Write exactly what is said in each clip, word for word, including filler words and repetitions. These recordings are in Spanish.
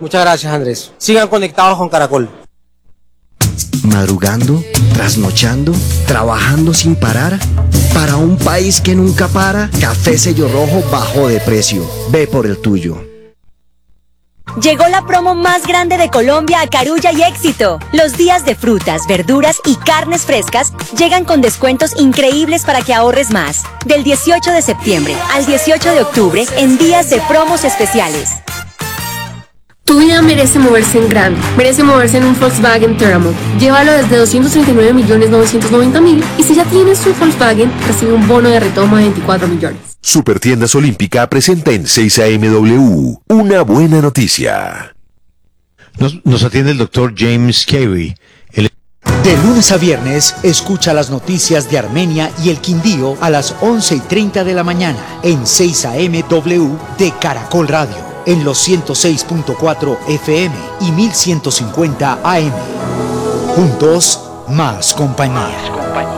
Muchas gracias, Andrés. Sigan conectados con Caracol. Madrugando, trasnochando, trabajando sin parar. Para un país que nunca para, Café Sello Rojo bajó de precio. Ve por el tuyo. Llegó la promo más grande de Colombia a Carulla y Éxito. Los días de frutas, verduras y carnes frescas llegan con descuentos increíbles para que ahorres más. Del dieciocho de septiembre al dieciocho de octubre en días de promos especiales. Tu vida merece moverse en grande, merece moverse en un Volkswagen Terramont. Llévalo desde doscientos treinta y nueve millones novecientos noventa mil y si ya tienes tu Volkswagen, recibe un bono de retoma de veinticuatro millones. Supertiendas Olímpica presenta en seis A M W una buena noticia. Nos, nos atiende el doctor James Carey. El... De lunes a viernes, escucha las noticias de Armenia y el Quindío a las once y treinta de la mañana en seis A M W de Caracol Radio, en los ciento seis punto cuatro F M y mil ciento cincuenta A M. Juntos, más compañía. Más compañía.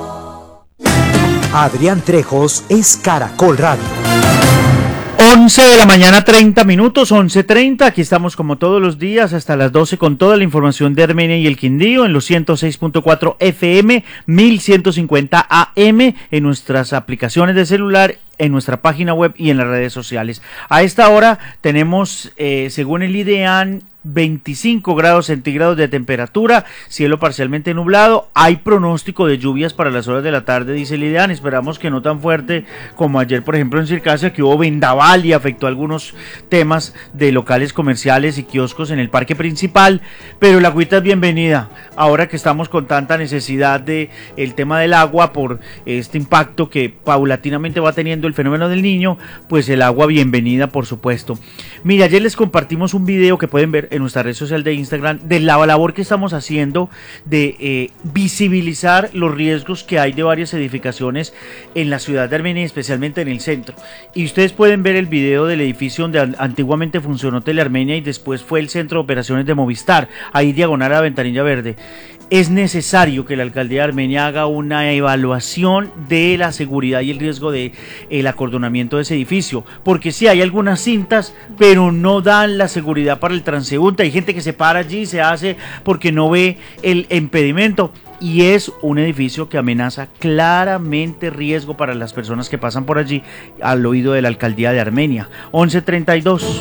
Adrián Trejos es Caracol Radio. once de la mañana, treinta minutos, once treinta, aquí estamos como todos los días hasta las doce con toda la información de Armenia y el Quindío en los ciento seis punto cuatro F M, mil ciento cincuenta A M, en nuestras aplicaciones de celular, en nuestra página web y en las redes sociales. A esta hora tenemos, eh, según el IDEAN, veinticinco grados centígrados de temperatura, cielo parcialmente nublado, hay pronóstico de lluvias para las horas de la tarde, dice el IDEAN, esperamos que no tan fuerte como ayer, por ejemplo, en Circasia, que hubo vendaval y afectó algunos temas de locales comerciales y kioscos en el parque principal, pero la agüita es bienvenida, ahora que estamos con tanta necesidad de el tema del agua por este impacto que paulatinamente va teniendo el fenómeno del Niño, pues el agua bienvenida, por supuesto. Mira, ayer les compartimos un video que pueden ver en nuestra red social de Instagram de la labor que estamos haciendo de eh, visibilizar los riesgos que hay de varias edificaciones en la ciudad de Armenia, especialmente en el centro. Y ustedes pueden ver el video del edificio donde an- antiguamente funcionó Telearmenia y después fue el centro de operaciones de Movistar, ahí diagonal a la Ventanilla Verde. Es necesario que la alcaldía de Armenia haga una evaluación de la seguridad y el riesgo de el acordonamiento de ese edificio, porque sí hay algunas cintas, pero no dan la seguridad para el transeúnte. Hay gente que se para allí y se hace porque no ve el impedimento, y es un edificio que amenaza claramente riesgo para las personas que pasan por allí, al oído de la alcaldía de Armenia. once treinta y dos.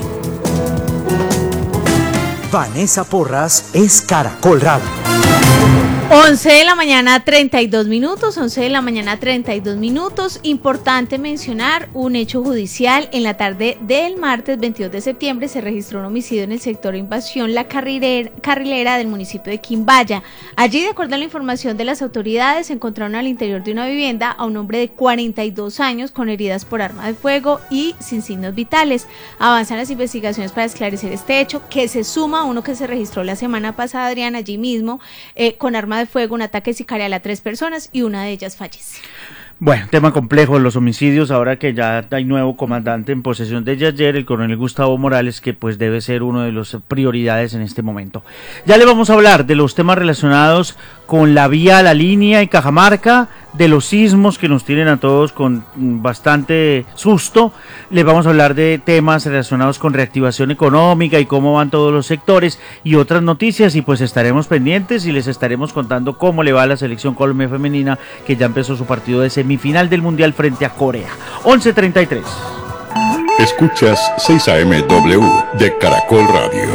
Vanessa Porras es Caracol Radio. once de la mañana, treinta y dos minutos, once de la mañana, treinta y dos minutos. Importante mencionar un hecho judicial. En la tarde del martes veintidós de septiembre se registró un homicidio en el sector Invasión La Carrilera, Carrilera del municipio de Quimbaya. Allí, de acuerdo a la información de las autoridades, se encontraron al interior de una vivienda a un hombre de cuarenta y dos años con heridas por arma de fuego y sin signos vitales. Avanzan las investigaciones para esclarecer este hecho, que se suma a uno que se registró la semana pasada, Adrián, allí mismo, eh, con arma de fuego, un ataque sicarial a tres personas y una de ellas fallece. Bueno, tema complejo, los homicidios, ahora que ya hay nuevo comandante en posesión de Yayer, el coronel Gustavo Morales, que pues debe ser uno de las prioridades en este momento. Ya le vamos a hablar de los temas relacionados con la vía, la línea y Cajamarca, de los sismos que nos tienen a todos con bastante susto. Les vamos a hablar de temas relacionados con reactivación económica y cómo van todos los sectores y otras noticias, y pues estaremos pendientes y les estaremos contando cómo le va a la selección Colombia femenina, que ya empezó su partido de semifinal del Mundial frente a Corea. once treinta y tres. Escuchas seis A M W de Caracol Radio.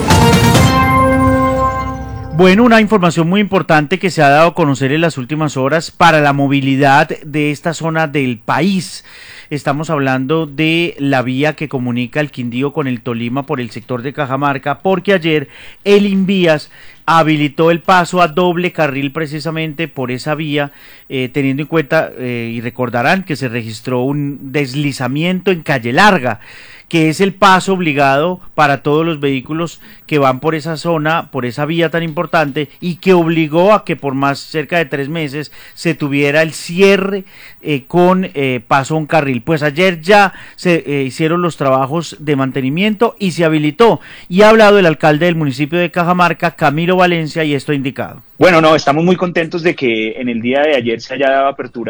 Bueno, una información muy importante que se ha dado a conocer en las últimas horas para la movilidad de esta zona del país. Estamos hablando de la vía que comunica el Quindío con el Tolima por el sector de Cajamarca, porque ayer el Invías habilitó el paso a doble carril precisamente por esa vía, eh, teniendo en cuenta, eh, y recordarán que se registró un deslizamiento en Calle Larga, que es el paso obligado para todos los vehículos que van por esa zona, por esa vía tan importante, y que obligó a que por más cerca de tres meses se tuviera el cierre eh, con eh, paso a un carril. Pues ayer ya se eh, hicieron los trabajos de mantenimiento y se habilitó, y ha hablado el alcalde del municipio de Cajamarca, Camilo Valencia, y esto ha indicado. Bueno, no, estamos muy contentos de que en el día de ayer se haya dado apertura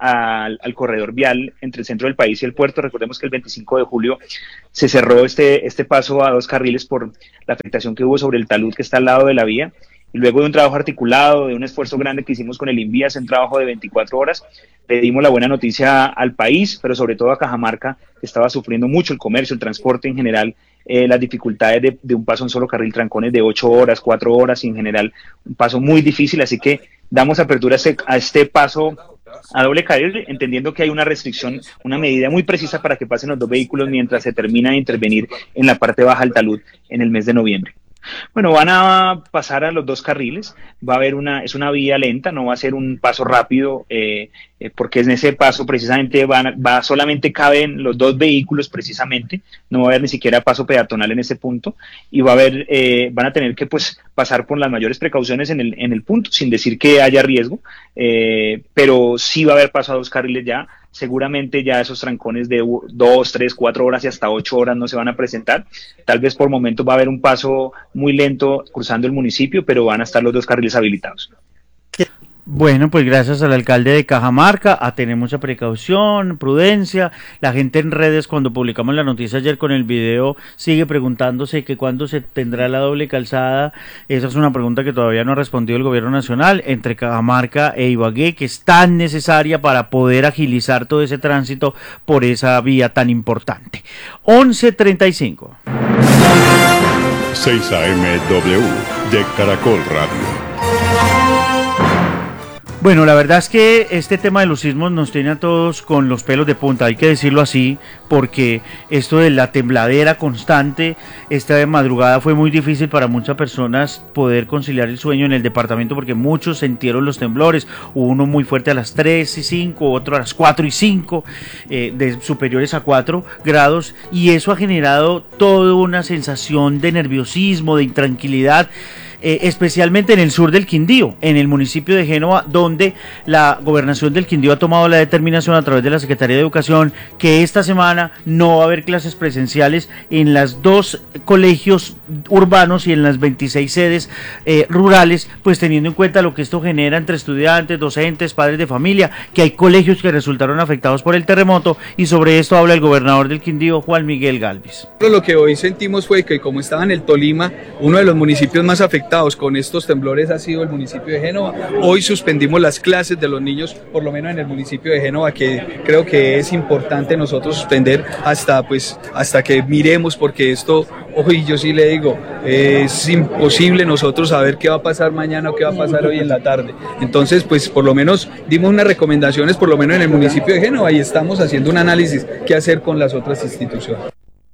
al, al corredor vial entre el centro del país y el puerto. Recordemos que el veinticinco de julio se cerró este, este paso a dos carriles por la afectación que hubo sobre el talud que está al lado de la vía. Y luego de un trabajo articulado, de un esfuerzo grande que hicimos con el INVIAS, un trabajo de veinticuatro horas, le dimos la buena noticia al país, pero sobre todo a Cajamarca, que estaba sufriendo mucho el comercio, el transporte en general, eh, las dificultades de, de un paso en solo carril, trancones de ocho horas, cuatro horas, y en general un paso muy difícil, así que damos apertura a este, a este paso a doble carril, entendiendo que hay una restricción, una medida muy precisa para que pasen los dos vehículos mientras se termina de intervenir en la parte baja del talud en el mes de noviembre. Bueno, van a pasar a los dos carriles, va a haber una, es una vía lenta, no va a ser un paso rápido, eh, eh, porque en ese paso precisamente van, va, solamente caben los dos vehículos precisamente, no va a haber ni siquiera paso peatonal en ese punto, y va a haber, eh, van a tener que pues pasar con las mayores precauciones en el, en el punto, sin decir que haya riesgo, eh, pero sí va a haber paso a dos carriles ya. Seguramente ya esos trancones de dos, tres, cuatro horas y hasta ocho horas no se van a presentar. Tal vez por momentos va a haber un paso muy lento cruzando el municipio, pero van a estar los dos carriles habilitados. Bueno, pues gracias al alcalde de Cajamarca, a tener mucha precaución, prudencia. La gente en redes, cuando publicamos la noticia ayer con el video, sigue preguntándose que cuándo se tendrá la doble calzada. Esa es una pregunta que todavía no ha respondido el gobierno nacional entre Cajamarca e Ibagué, que es tan necesaria para poder agilizar todo ese tránsito por esa vía tan importante. once treinta y cinco. seis A M W de Caracol Radio. Bueno, la verdad es que este tema de los sismos nos tiene a todos con los pelos de punta, hay que decirlo así, porque esto de la tembladera constante, esta madrugada fue muy difícil para muchas personas poder conciliar el sueño en el departamento, porque muchos sintieron los temblores, hubo uno muy fuerte a las tres y cinco, otro a las cuatro y cinco, eh, de superiores a cuatro grados, y eso ha generado toda una sensación de nerviosismo, de intranquilidad, Eh, especialmente en el sur del Quindío, en el municipio de Génova, donde la gobernación del Quindío ha tomado la determinación a través de la Secretaría de Educación que esta semana no va a haber clases presenciales en las dos colegios urbanos y en las veintiséis sedes eh, rurales, pues teniendo en cuenta lo que esto genera entre estudiantes, docentes, padres de familia, que hay colegios que resultaron afectados por el terremoto, y sobre esto habla el gobernador del Quindío, Juan Miguel Gálvez. Lo que hoy sentimos fue que, como estaba en el Tolima, uno de los municipios más afectados con estos temblores ha sido el municipio de Génova. Hoy suspendimos las clases de los niños, por lo menos en el municipio de Génova, que creo que es importante nosotros suspender hasta pues hasta que miremos, porque esto, hoy yo sí le digo, es imposible nosotros saber qué va a pasar mañana o qué va a pasar hoy en la tarde. Entonces, pues por lo menos dimos unas recomendaciones, por lo menos en el municipio de Génova, y estamos haciendo un análisis qué hacer con las otras instituciones.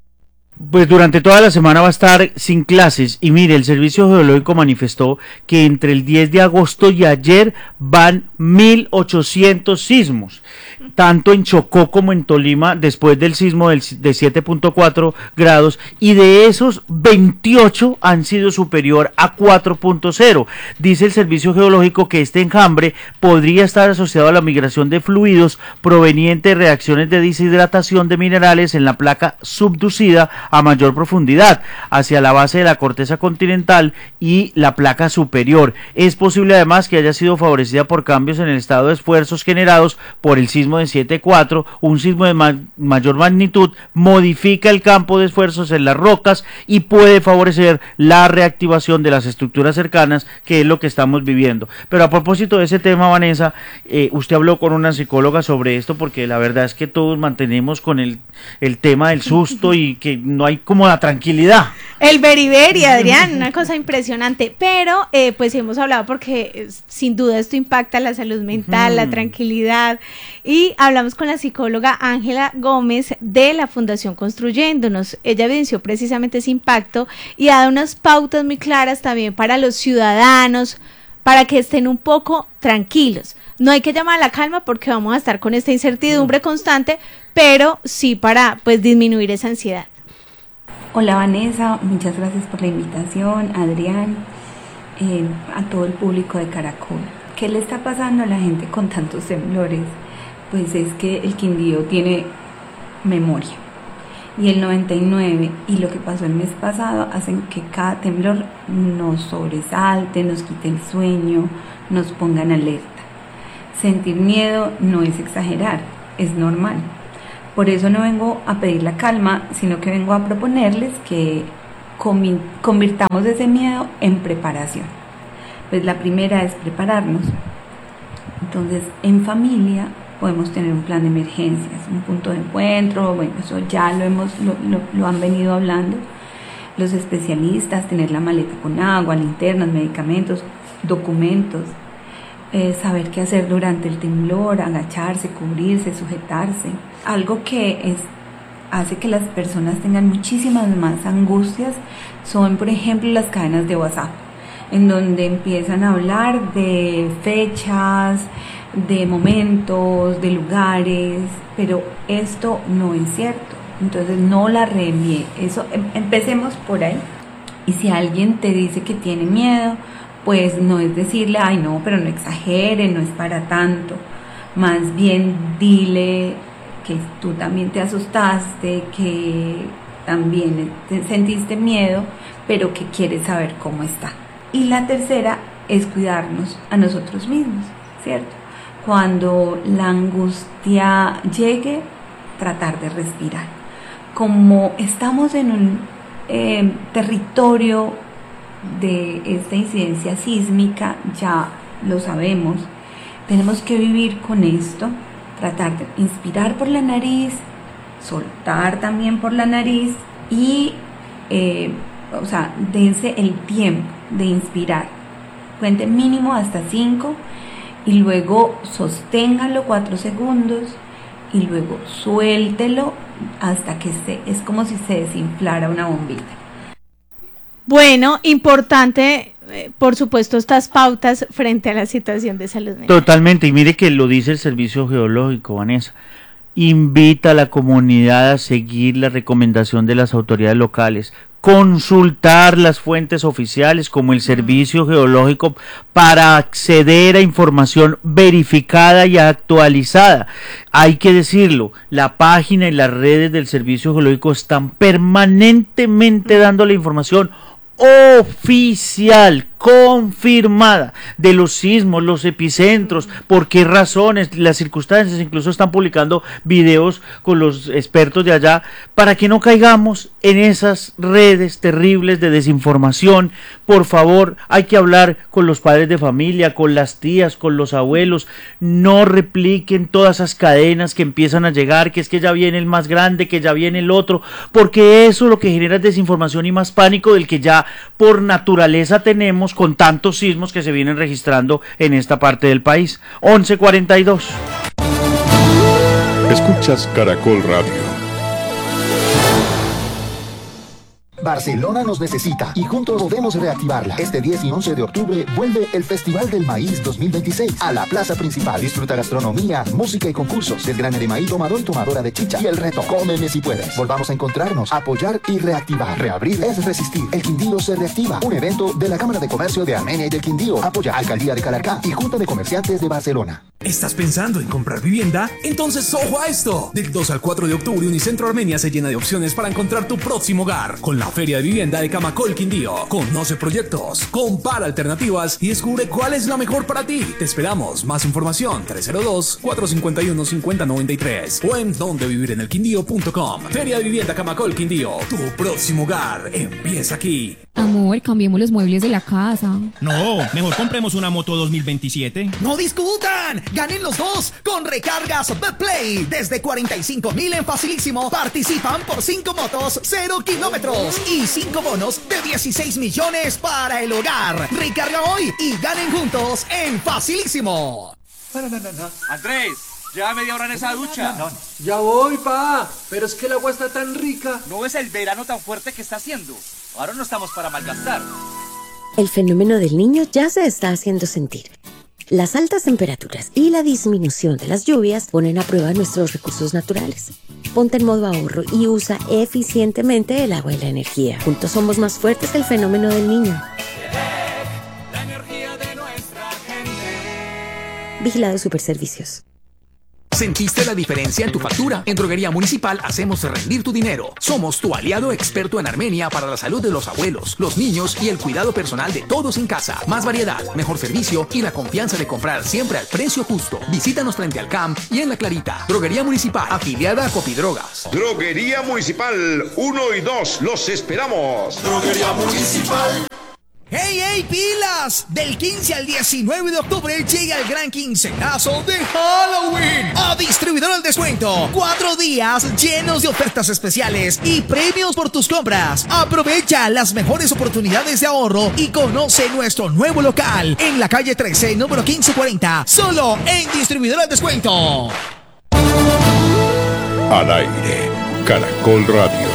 Pues durante toda la semana va a estar sin clases, y mire, el Servicio Geológico manifestó que entre el diez de agosto y ayer van mil ochocientos sismos, tanto en Chocó como en Tolima, después del sismo del, de siete punto cuatro grados, y de esos veintiocho han sido superior a cuatro punto cero. Dice el Servicio Geológico que este enjambre podría estar asociado a la migración de fluidos proveniente de reacciones de deshidratación de minerales en la placa subducida a mayor profundidad hacia la base de la corteza continental y la placa superior. Es posible además que haya sido favorecida por cambios en el estado de esfuerzos generados por el sismo de siete punto cuatro. Un sismo de ma mayor magnitud modifica el campo de esfuerzos en las rocas y puede favorecer la reactivación de las estructuras cercanas, que es lo que estamos viviendo. Pero a propósito de ese tema, Vanessa, eh, usted habló con una psicóloga sobre esto, porque la verdad es que todos mantenemos con el, el tema del susto y que no hay como la tranquilidad. El beriberi, Adrián, una cosa impresionante, pero eh, pues hemos hablado porque eh, sin duda esto impacta la salud mental, mm. la tranquilidad, y hablamos con la psicóloga Ángela Gómez de la Fundación Construyéndonos. Ella evidenció precisamente ese impacto y ha dado unas pautas muy claras también para los ciudadanos, para que estén un poco tranquilos. No hay que llamar a la calma porque vamos a estar con esta incertidumbre constante, pero sí para pues disminuir esa ansiedad. Hola Vanessa, muchas gracias por la invitación, Adrián, eh, a todo el público de Caracol. ¿Qué le está pasando a la gente con tantos temblores? Pues es que el Quindío tiene memoria, y el noventa y nueve y lo que pasó el mes pasado hacen que cada temblor nos sobresalte, nos quite el sueño, nos ponga en alerta. Sentir miedo no es exagerar, es normal. Por eso no vengo a pedir la calma, sino que vengo a proponerles que convirtamos ese miedo en preparación. Pues la primera es prepararnos. Entonces, en familia podemos tener un plan de emergencias, un punto de encuentro, bueno, eso ya lo hemos lo, lo, lo han venido hablando los especialistas, tener la maleta con agua, linternas, medicamentos, documentos, eh, saber qué hacer durante el temblor, agacharse, cubrirse, sujetarse. Algo que es, hace que las personas tengan muchísimas más angustias son, por ejemplo, las cadenas de WhatsApp, en donde empiezan a hablar de fechas, de momentos, de lugares, pero esto no es cierto. Entonces no la reenvíe. Eso, em, empecemos por ahí. Y si alguien te dice que tiene miedo, pues no es decirle, ay no, pero no exagere, no es para tanto. Más bien dile que tú también te asustaste, que también te sentiste miedo, pero que quieres saber cómo está. Y la tercera es cuidarnos a nosotros mismos, ¿cierto? Cuando la angustia llegue, tratar de respirar. Como estamos en un eh, territorio de esta incidencia sísmica, ya lo sabemos, tenemos que vivir con esto, tratar de inspirar por la nariz, soltar también por la nariz y, eh, o sea, dense el tiempo de inspirar. Cuente mínimo hasta cinco y luego sosténgalo cuatro segundos y luego suéltelo hasta que se, es como si se desinflara una bombita. Bueno, importante, eh, por supuesto, estas pautas frente a la situación de salud mental. Totalmente, y mire que lo dice el Servicio Geológico, Vanessa. Invita a la comunidad a seguir la recomendación de las autoridades locales, consultar las fuentes oficiales como el Servicio Geológico para acceder a información verificada y actualizada. Hay que decirlo, la página y las redes del Servicio Geológico están permanentemente dando la información oficial, confirmada, de los sismos, los epicentros, por qué razones, las circunstancias. Incluso están publicando videos con los expertos de allá para que no caigamos en esas redes terribles de desinformación. Por favor, hay que hablar con los padres de familia, con las tías, con los abuelos. No repliquen todas esas cadenas que empiezan a llegar, que es que ya viene el más grande, que ya viene el otro, porque eso lo que genera es desinformación y más pánico del que ya por naturaleza tenemos con tantos sismos que se vienen registrando en esta parte del país. once cuarenta y dos. Escuchas Caracol Radio. Barcelona nos necesita y juntos podemos reactivarla. Este diez y once de octubre vuelve el Festival del Maíz dos mil veintiséis a la plaza principal. Disfruta gastronomía, música y concursos, desgrane de maíz, tomador y tomadora de chicha y el reto Cómeme si puedes. Volvamos a encontrarnos, apoyar y reactivar. Reabrir es resistir. El Quindío se reactiva. Un evento de la Cámara de Comercio de Armenia y del Quindío. Apoya Alcaldía de Calarcá y Junta de Comerciantes de Barcelona. ¿Estás pensando en comprar vivienda? Entonces ojo a esto. Del dos al cuatro de octubre, Unicentro Armenia se llena de opciones para encontrar tu próximo hogar. Con la Feria de Vivienda de Camacol Quindío. Conoce proyectos, compara alternativas y descubre cuál es la mejor para ti. Te esperamos. Más información tres cero dos, cuatro cinco uno, cinco cero nueve tres o en donde vivir en el quindío punto com. Feria de Vivienda Camacol Quindío. Tu próximo hogar empieza aquí. Amor, cambiemos los muebles de la casa. No, mejor compremos una moto dos mil veintisiete. ¡No discutan! ¡Ganen los dos! Con recargas Betplay. Desde cuarenta y cinco mil en Facilísimo. Participan por cinco motos, cero kilómetros y cinco bonos de dieciséis millones para el hogar. Recarga hoy y ganen juntos en Facilísimo. Andrés, lleva media hora en esa ducha. No, no. Ya voy, pa. Pero es que el agua está tan rica. ¿No ves el verano tan fuerte que está haciendo? Ahora no estamos para malgastar. El fenómeno del Niño ya se está haciendo sentir. Las altas temperaturas y la disminución de las lluvias ponen a prueba nuestros recursos naturales. Ponte en modo ahorro y usa eficientemente el agua y la energía. Juntos somos más fuertes que el fenómeno del Niño. La energía de nuestra gente. Vigilado Superservicios. ¿Sentiste la diferencia en tu factura? En Droguería Municipal hacemos rendir tu dinero. Somos tu aliado experto en Armenia para la salud de los abuelos, los niños y el cuidado personal de todos en casa. Más variedad, mejor servicio y la confianza de comprar siempre al precio justo. Visítanos frente al C A M y en La Clarita. Droguería Municipal, afiliada a Copidrogas. Droguería Municipal uno y dos, los esperamos. Droguería Municipal. ¡Hey, hey, pilas! Del quince al diecinueve de octubre llega el gran quincenazo de Halloween a Distribuidor al Descuento. Cuatro días llenos de ofertas especiales y premios por tus compras. Aprovecha las mejores oportunidades de ahorro y conoce nuestro nuevo local en la calle trece, número quince cuarenta, solo en Distribuidor al Descuento. Al aire, Caracol Radio.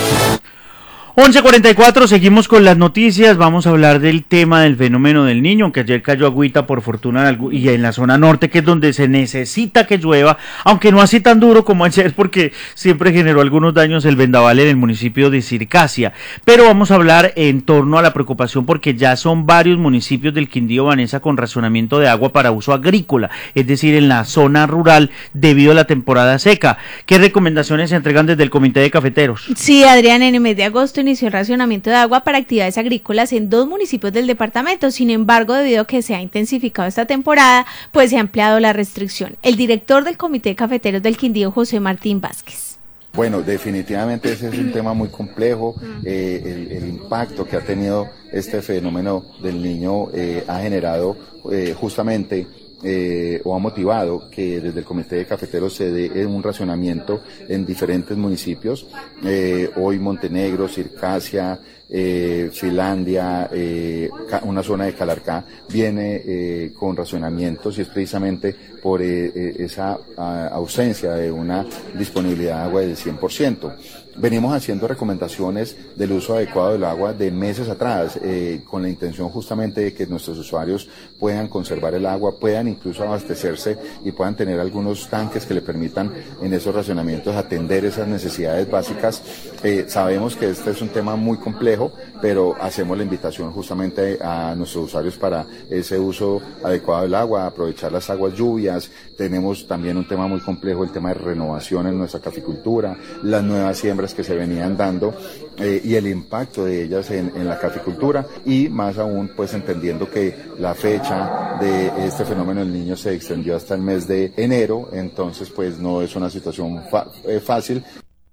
once cuarenta y cuatro, seguimos con las noticias. Vamos a hablar del tema del fenómeno del Niño, aunque ayer cayó agüita por fortuna en algu- y en la zona norte, que es donde se necesita que llueva, aunque no así tan duro como ayer, porque siempre generó algunos daños el vendaval en el municipio de Circasia. Pero vamos a hablar en torno a la preocupación, porque ya son varios municipios del Quindío, Vanessa, con racionamiento de agua para uso agrícola, es decir, en la zona rural, debido a la temporada seca. ¿Qué recomendaciones se entregan desde el Comité de Cafeteros? Sí, Adrián, en el mes de agosto inició el racionamiento de agua para actividades agrícolas en dos municipios del departamento. Sin embargo, debido a que se ha intensificado esta temporada, pues se ha ampliado la restricción. El director del Comité de Cafeteros del Quindío, José Martín Vázquez. Bueno, definitivamente ese es un tema muy complejo. Eh, el, el impacto que ha tenido este fenómeno del Niño eh, ha generado eh, justamente Eh, o ha motivado que desde el Comité de Cafeteros se dé un racionamiento en diferentes municipios. Eh, hoy Montenegro, Circasia, eh, Finlandia, eh, una zona de Calarcá viene eh, con racionamientos, y es precisamente por eh, esa a, ausencia de una disponibilidad de agua del cien por ciento. Venimos haciendo recomendaciones del uso adecuado del agua de meses atrás, eh, con la intención justamente de que nuestros usuarios puedan conservar el agua, puedan incluso abastecerse y puedan tener algunos tanques que le permitan en esos racionamientos atender esas necesidades básicas. Eh, sabemos que este es un tema muy complejo, pero hacemos la invitación justamente a nuestros usuarios para ese uso adecuado del agua, aprovechar las aguas lluvias. Tenemos también un tema muy complejo, el tema de renovación en nuestra caficultura, las nuevas siembras que se venían dando eh, y el impacto de ellas en, en la caficultura, y más aún pues entendiendo que la fecha de este fenómeno del Niño se extendió hasta el mes de enero, entonces pues no es una situación fa- eh, fácil.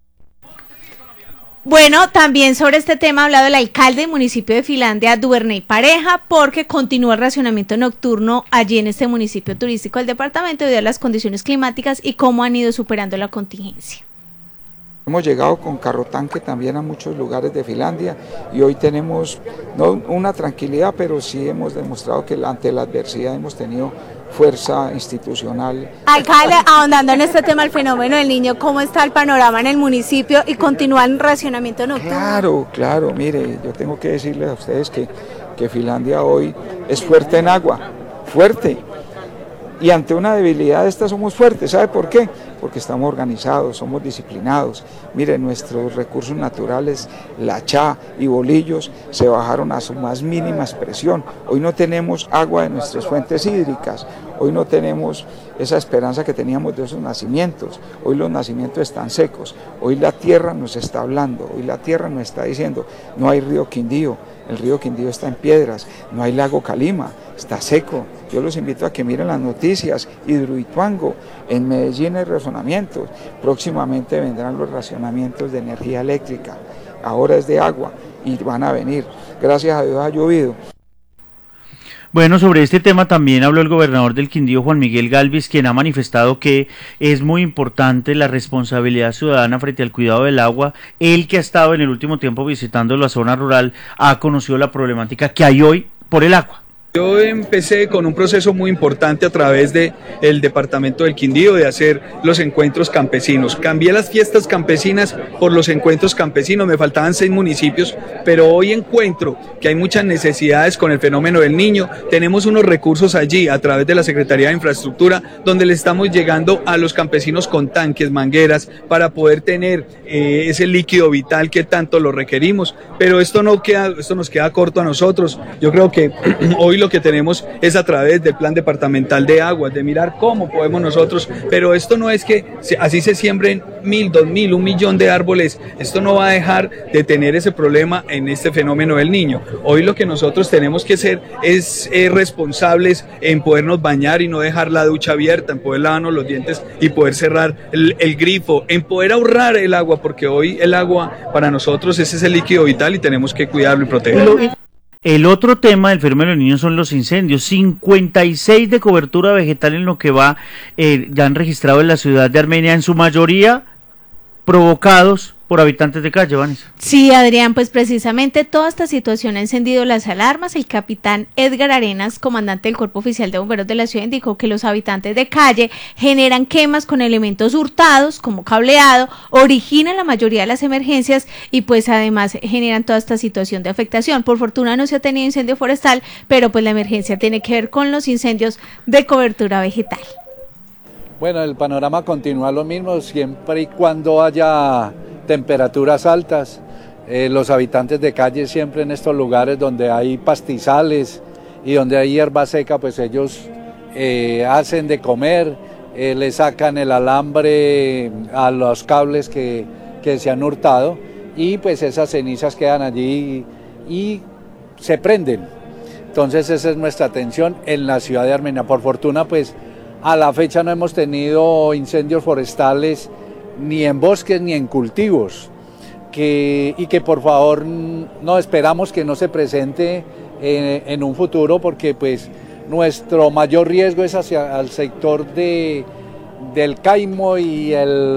Bueno, también sobre este tema ha hablado el alcalde del municipio de Finlandia, Duvernay Pareja, porque continúa el racionamiento nocturno allí en este municipio turístico del departamento debido a las condiciones climáticas y cómo han ido superando la contingencia. Hemos llegado con carro tanque también a muchos lugares de Finlandia y hoy tenemos no una tranquilidad, pero sí hemos demostrado que ante la adversidad hemos tenido fuerza institucional. Alcalde, ahondando en este tema del fenómeno del Niño, ¿cómo está el panorama en el municipio y continúa el racionamiento nocturno? Claro, claro, mire, yo tengo que decirles a ustedes que, que Finlandia hoy es fuerte en agua, fuerte. Y ante una debilidad de esta somos fuertes. ¿Sabe por qué? Porque estamos organizados, somos disciplinados. Mire, nuestros recursos naturales, la chá y bolillos, se bajaron a su más mínima expresión. Hoy no tenemos agua de nuestras fuentes hídricas. Hoy no tenemos esa esperanza que teníamos de esos nacimientos. Hoy los nacimientos están secos. Hoy la tierra nos está hablando. Hoy la tierra nos está diciendo, no hay río Quindío. El río Quindío está en piedras. No hay lago Calima. Está seco. Yo los invito a que miren las noticias. Hidroituango, en Medellín hay razonamientos. Próximamente vendrán los racionamientos de energía eléctrica. Ahora es de agua y van a venir. Gracias a Dios ha llovido. Bueno, sobre este tema también habló el gobernador del Quindío, Juan Miguel Galvis, quien ha manifestado que es muy importante la responsabilidad ciudadana frente al cuidado del agua. Él, que ha estado en el último tiempo visitando la zona rural, ha conocido la problemática que hay hoy por el agua. Yo empecé con un proceso muy importante a través de el departamento del Quindío de hacer los encuentros campesinos. Cambié las fiestas campesinas por los encuentros campesinos, me faltaban seis municipios, pero hoy encuentro que hay muchas necesidades con el fenómeno del Niño. Tenemos unos recursos allí a través de la Secretaría de Infraestructura donde le estamos llegando a los campesinos con tanques, mangueras, para poder tener eh, ese líquido vital que tanto lo requerimos. Pero esto no queda, esto nos queda corto a nosotros. Yo creo que hoy lo lo que tenemos es a través del Plan Departamental de Aguas, de mirar cómo podemos nosotros, pero esto no es que así se siembren mil, dos mil, un millón de árboles, esto no va a dejar de tener ese problema en este fenómeno del Niño. Hoy lo que nosotros tenemos que hacer es eh, responsables en podernos bañar y no dejar la ducha abierta, en poder lavarnos los dientes y poder cerrar el, el grifo, en poder ahorrar el agua, porque hoy el agua para nosotros ese es el líquido vital y tenemos que cuidarlo y protegerlo. El otro tema del fenómeno del Niño son los incendios. cincuenta y seis de cobertura vegetal en lo que va, eh, ya han registrado en la ciudad de Armenia, en su mayoría provocados por habitantes de calle, Vanessa. Sí, Adrián, pues precisamente toda esta situación ha encendido las alarmas. El capitán Edgar Arenas, comandante del Cuerpo Oficial de Bomberos de la ciudad, indicó que los habitantes de calle generan quemas con elementos hurtados, como cableado, originan la mayoría de las emergencias y pues además generan toda esta situación de afectación. Por fortuna no se ha tenido incendio forestal, pero pues la emergencia tiene que ver con los incendios de cobertura vegetal. Bueno, el panorama continúa lo mismo, siempre y cuando haya temperaturas altas. Eh, los habitantes de calle siempre en estos lugares donde hay pastizales y donde hay hierba seca, pues ellos eh, hacen de comer, eh, le sacan el alambre a los cables que, que se han hurtado y pues esas cenizas quedan allí y, y se prenden. Entonces esa es nuestra atención en la ciudad de Armenia. Por fortuna pues a la fecha no hemos tenido incendios forestales ni en bosques ni en cultivos, que, y que por favor no esperamos que no se presente en, en un futuro, porque pues nuestro mayor riesgo es hacia el sector de, del Caimo y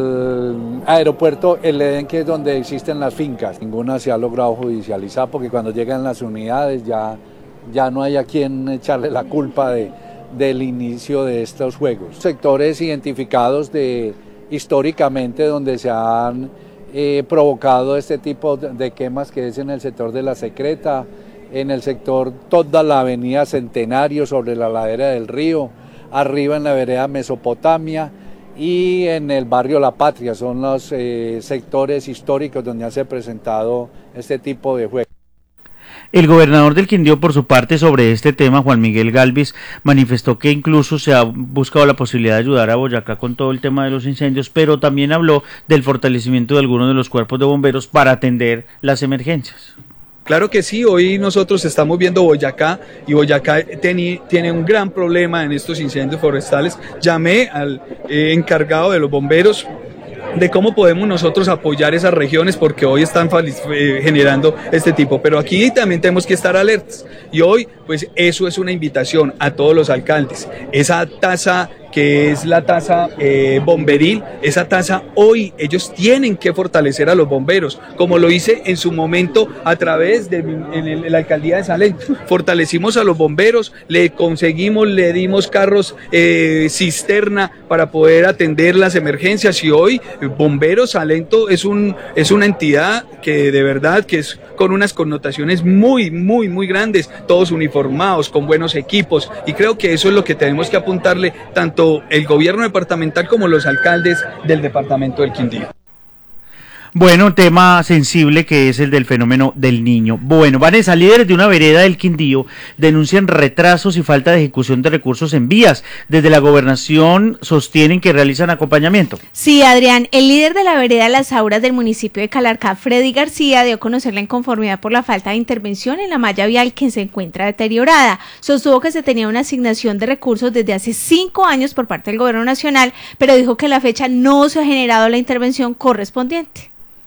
el aeropuerto El Edén, que es donde existen las fincas. Ninguna se ha logrado judicializar porque cuando llegan las unidades ya, ya no hay a quien echarle la culpa de, del inicio de estos juegos. Sectores identificados de históricamente donde se han eh, provocado este tipo de quemas, que es en el sector de La Secreta, en el sector toda la avenida Centenario sobre la ladera del río, arriba en la vereda Mesopotamia y en el barrio La Patria, son los eh, sectores históricos donde se ha presentado este tipo de juegos. El gobernador del Quindío, por su parte, sobre este tema, Juan Miguel Galvis, manifestó que incluso se ha buscado la posibilidad de ayudar a Boyacá con todo el tema de los incendios, pero también habló del fortalecimiento de algunos de los cuerpos de bomberos para atender las emergencias. Claro que sí, hoy nosotros estamos viendo Boyacá y Boyacá teni, tiene un gran problema en estos incendios forestales. Llamé al eh, encargado de los bomberos de cómo podemos nosotros apoyar esas regiones, porque hoy están eh, generando este tipo, pero aquí también tenemos que estar alertas y hoy pues eso es una invitación a todos los alcaldes. Esa tasa que es la tasa eh, bomberil, esa tasa hoy ellos tienen que fortalecer a los bomberos, como lo hice en su momento a través de en el, en la alcaldía de Salento. Fortalecimos a los bomberos, le conseguimos, le dimos carros eh, cisterna para poder atender las emergencias, y hoy Bomberos Salento es, un, es una entidad que de verdad que es con unas connotaciones muy, muy, muy grandes, todos uniformados, con buenos equipos, y creo que eso es lo que tenemos que apuntarle tanto el gobierno departamental como los alcaldes del departamento del Quindío. Bueno, tema sensible que es el del fenómeno del Niño. Bueno, Vanessa, líderes de una vereda del Quindío denuncian retrasos y falta de ejecución de recursos en vías. Desde la gobernación sostienen que realizan acompañamiento. Sí, Adrián, el líder de la vereda Las Auras del municipio de Calarcá, Freddy García, dio a conocer la inconformidad por la falta de intervención en la malla vial que se encuentra deteriorada. Sostuvo que se tenía una asignación de recursos desde hace cinco años por parte del gobierno nacional, pero dijo que a la fecha no se ha generado la intervención correspondiente.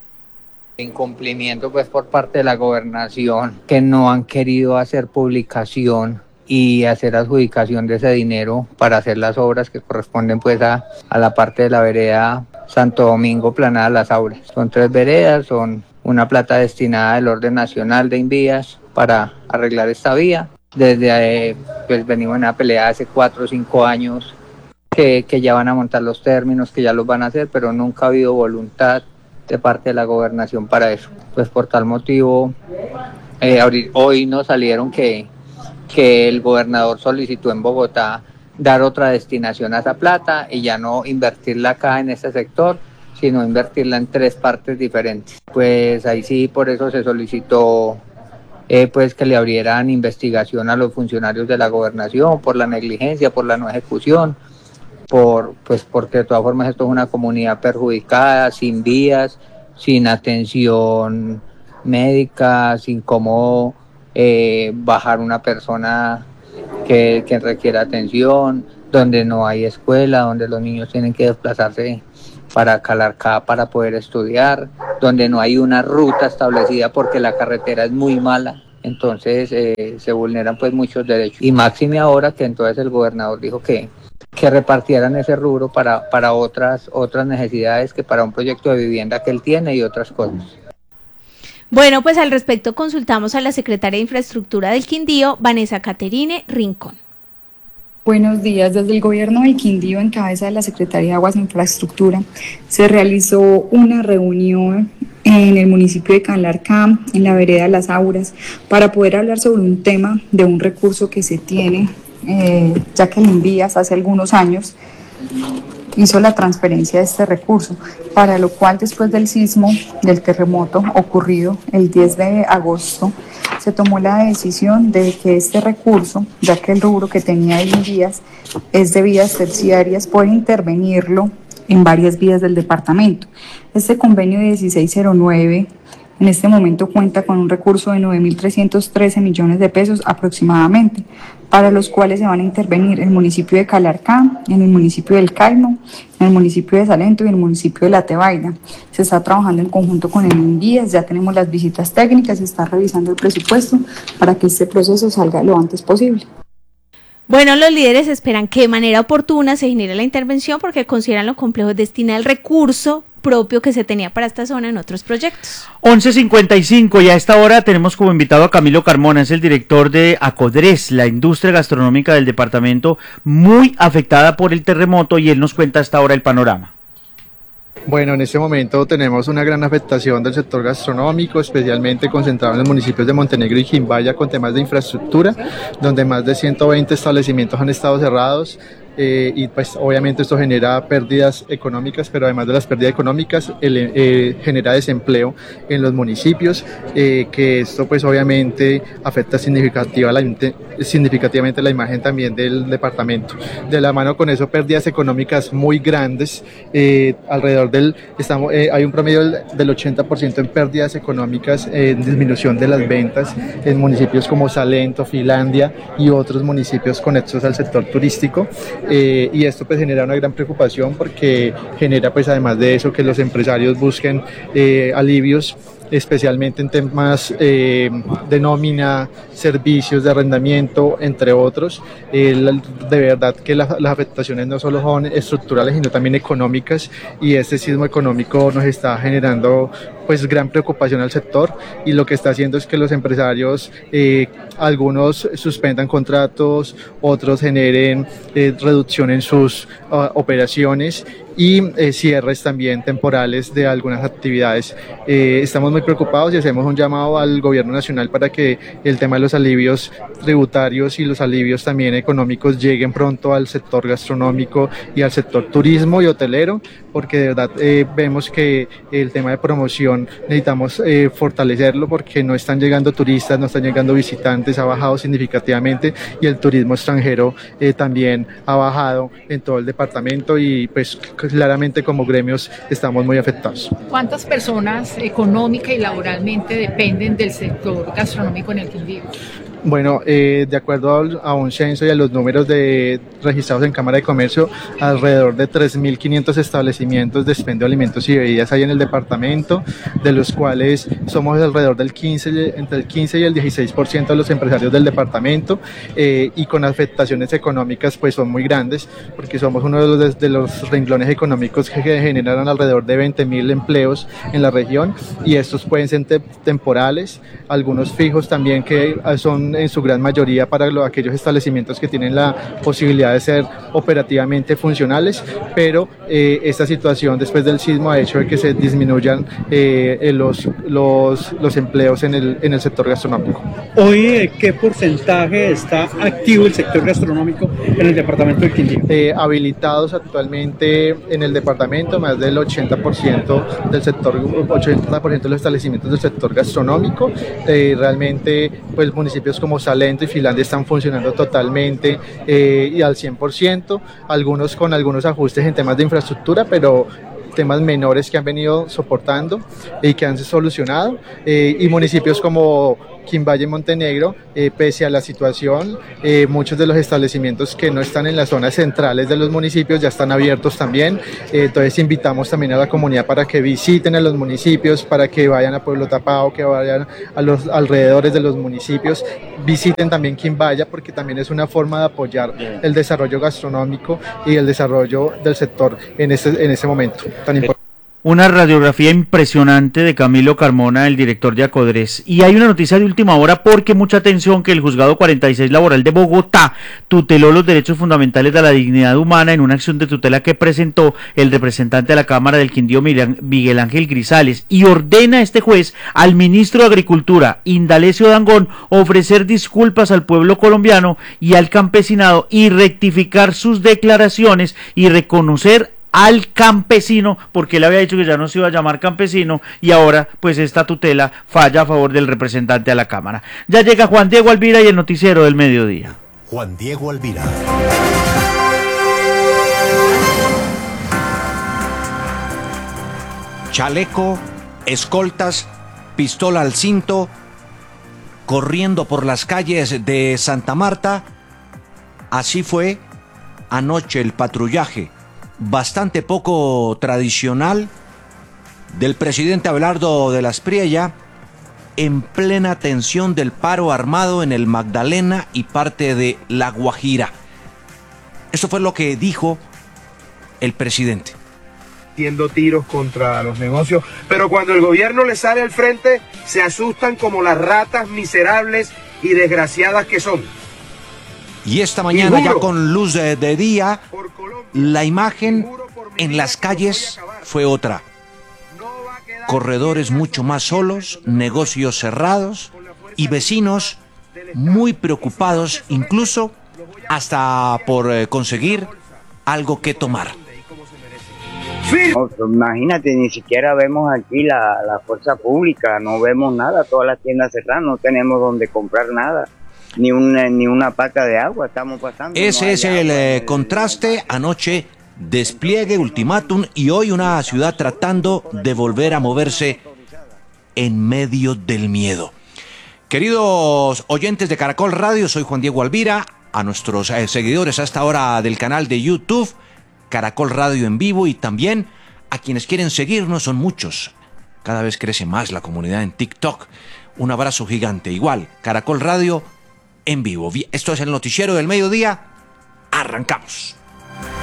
Incumplimiento pues por parte de la gobernación, que no han querido hacer publicación y hacer adjudicación de ese dinero para hacer las obras que corresponden pues a, a la parte de la vereda Santo Domingo Planada Las Auras. Son tres veredas, son una plata destinada del orden nacional de Invías para arreglar esta vía. Desde eh, pues venimos en una pelea hace cuatro o cinco años que, que ya van a montar los términos, que ya los van a hacer, pero nunca ha habido voluntad de parte de la gobernación para eso. Pues por tal motivo, eh, hoy nos salieron que, que el gobernador solicitó en Bogotá dar otra destinación a esa plata y ya no invertirla acá en este sector, sino invertirla en tres partes diferentes. Pues ahí sí, por eso se solicitó eh, pues que le abrieran investigación a los funcionarios de la gobernación por la negligencia, por la no ejecución, por pues porque de todas formas esto es una comunidad perjudicada, sin vías, sin atención médica, sin cómo eh, bajar una persona que, que requiere atención, donde no hay escuela, donde los niños tienen que desplazarse para Calarcá para poder estudiar, donde no hay una ruta establecida porque la carretera es muy mala. Entonces eh, se vulneran pues muchos derechos. Y máxime ahora que entonces el gobernador dijo que, que repartieran ese rubro para, para otras, otras necesidades que para un proyecto de vivienda que él tiene y otras cosas. Bueno, pues al respecto consultamos a la secretaria de Infraestructura del Quindío, Vanessa Caterine Rincón. Buenos días. Desde el gobierno del Quindío, en cabeza de la Secretaría de Aguas e Infraestructura, se realizó una reunión en el municipio de Calarcá, en la vereda Las Auras, para poder hablar sobre un tema de un recurso que se tiene, eh, ya que el Invías hace algunos años hizo la transferencia de este recurso, para lo cual después del sismo, del terremoto ocurrido el diez de agosto, se tomó la decisión de que este recurso, ya que el rubro que tenía el Invías es de vías terciarias, puede intervenirlo en varias vías del departamento. Este convenio de dieciséis cero nueve en este momento cuenta con un recurso de nueve mil trescientos trece millones de pesos aproximadamente, para los cuales se van a intervenir el municipio de Calarcá, en el municipio del Caimo, en el municipio de Salento y en el municipio de La Tebaida. Se está trabajando en conjunto con el Invías, ya tenemos las visitas técnicas, se está revisando el presupuesto para que este proceso salga lo antes posible. Bueno, los líderes esperan que de manera oportuna se genere la intervención porque consideran lo complejo destinar el recurso propio que se tenía para esta zona en otros proyectos. once cincuenta y cinco y a esta hora tenemos como invitado a Camilo Carmona, es el director de Acodres, la industria gastronómica del departamento muy afectada por el terremoto, y él nos cuenta a esta hora el panorama. Bueno, en este momento tenemos una gran afectación del sector gastronómico, especialmente concentrado en los municipios de Montenegro y Quimbaya, con temas de infraestructura, donde más de ciento veinte establecimientos han estado cerrados. Eh, y pues obviamente esto genera pérdidas económicas, pero además de las pérdidas económicas el, eh, genera desempleo en los municipios, eh, que esto pues obviamente afecta significativa la, significativamente la imagen también del departamento. De la mano con eso, pérdidas económicas muy grandes, eh, alrededor del, estamos, eh, hay un promedio del, del ochenta por ciento en pérdidas económicas, eh, en disminución de las ventas en municipios como Salento, Finlandia y otros municipios conexos al sector turístico. Eh, y esto pues genera una gran preocupación porque genera pues además de eso que los empresarios busquen eh, alivios, especialmente en temas eh, de nómina, servicios de arrendamiento, entre otros. Eh, de verdad que la, las afectaciones no solo son estructurales, sino también económicas, y este sismo económico nos está generando pues gran preocupación al sector, y lo que está haciendo es que los empresarios, eh, algunos suspendan contratos, otros generen eh, reducción en sus uh, operaciones y eh, cierres también temporales de algunas actividades. Eh, estamos muy preocupados y hacemos un llamado al gobierno nacional para que el tema de los alivios tributarios y los alivios también económicos lleguen pronto al sector gastronómico y al sector turismo y hotelero, porque de verdad eh, vemos que el tema de promoción necesitamos eh, fortalecerlo, porque no están llegando turistas, no están llegando visitantes, ha bajado significativamente, y el turismo extranjero eh, también ha bajado en todo el departamento, y pues claramente como gremios estamos muy afectados. ¿Cuántas personas económica y laboralmente dependen del sector gastronómico en el Quindío? Bueno, eh, de acuerdo a un censo y a los números de registrados en Cámara de Comercio, alrededor de tres mil quinientos establecimientos de expendio de alimentos y bebidas hay en el departamento, de los cuales somos alrededor del quince, entre el quince y el dieciséis por ciento de los empresarios del departamento, eh, y con afectaciones económicas pues son muy grandes, porque somos uno de los, de los renglones económicos que generan alrededor de veinte mil empleos en la región, y estos pueden ser te temporales, algunos fijos también, que son en su gran mayoría para lo, aquellos establecimientos que tienen la posibilidad de ser operativamente funcionales, pero eh, esta situación después del sismo ha hecho de que se disminuyan eh, los, los, los empleos en el, en el sector gastronómico. Hoy, ¿qué porcentaje está activo el sector gastronómico en el departamento del Quindío? Eh, habilitados actualmente en el departamento más del ochenta por ciento del sector, ochenta por ciento de los establecimientos del sector gastronómico. Eh, realmente pues municipios como Salento y Finlandia están funcionando totalmente eh, y al cien por ciento, algunos con algunos ajustes en temas de infraestructura, pero temas menores que han venido soportando y que han solucionado, eh, y municipios como Quimbaye, Montenegro, eh, pese a la situación, eh, muchos de los establecimientos que no están en las zonas centrales de los municipios ya están abiertos también. Eh, entonces invitamos también a la comunidad para que visiten a los municipios, para que vayan a Pueblo Tapao, que vayan a los alrededores de los municipios, visiten también Quimbaya, porque también es una forma de apoyar el desarrollo gastronómico y el desarrollo del sector en este, en ese momento tan importante. Una radiografía impresionante de Camilo Carmona, el director de Acodres. Y hay una noticia de última hora, porque mucha atención, que el Juzgado cuarenta y seis Laboral de Bogotá tuteló los derechos fundamentales de la dignidad humana en una acción de tutela que presentó el representante de la Cámara del Quindío, Miguel Ángel Grisales, y ordena este juez al ministro de Agricultura, Indalecio Dangond, ofrecer disculpas al pueblo colombiano y al campesinado y rectificar sus declaraciones y reconocer al campesino, porque él había dicho que ya no se iba a llamar campesino, y ahora pues esta tutela falla a favor del representante a la Cámara. Ya llega Juan Diego Alvira y el noticiero del mediodía. Juan Diego Alvira. Chaleco, escoltas, pistola al cinto, corriendo por las calles de Santa Marta. Así fue anoche el patrullaje bastante poco tradicional del presidente Abelardo de la Espriella en plena tensión del paro armado en el Magdalena y parte de La Guajira. Esto fue lo que dijo el presidente. Haciendo tiros contra los negocios, pero cuando el gobierno les sale al frente se asustan como las ratas miserables y desgraciadas que son. Y esta mañana, ya con luz de, de día, la imagen en las calles fue otra. Corredores mucho más solos, negocios cerrados y vecinos muy preocupados, incluso hasta por eh, conseguir algo que tomar. No, pues imagínate, ni siquiera vemos aquí la, la fuerza pública, no vemos nada, todas las tiendas cerradas, no tenemos donde comprar nada. Ni una, ni una pata de agua estamos pasando. Ese no es el agua, eh, contraste. Anoche, despliegue, ultimátum, y hoy una ciudad tratando de volver a moverse en medio del miedo. Queridos oyentes de Caracol Radio, soy Juan Diego Alvira. A nuestros eh, seguidores a esta hora del canal de YouTube, Caracol Radio en vivo, y también a quienes quieren seguirnos, son muchos. Cada vez crece más la comunidad en TikTok. Un abrazo gigante. Igual, Caracol Radio en vivo. Esto es el noticiero del mediodía. Arrancamos.